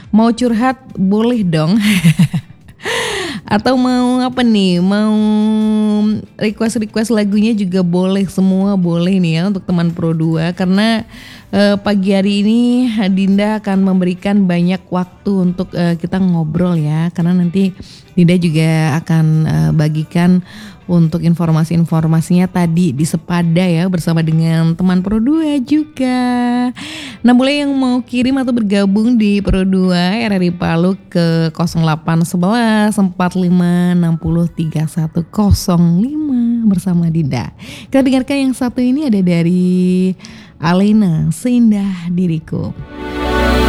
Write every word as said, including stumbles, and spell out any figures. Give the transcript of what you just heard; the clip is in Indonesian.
Mau curhat boleh dong. Atau mau apa nih, mau request-request lagunya juga boleh, semua boleh nih ya untuk teman Pro dua. Karena uh, pagi hari ini Dinda akan memberikan banyak waktu untuk uh, kita ngobrol ya. Karena nanti Dinda juga akan uh, bagikan untuk informasi-informasinya tadi di Sepada ya, bersama dengan teman Pro dua juga. Nah, boleh yang mau kirim atau bergabung di Pro dua R R I Palu ke nol delapan satu satu empat lima enam nol tiga satu nol lima bersama Dinda. Kita dengarkan yang satu ini, ada dari Alena, Seindah Diriku.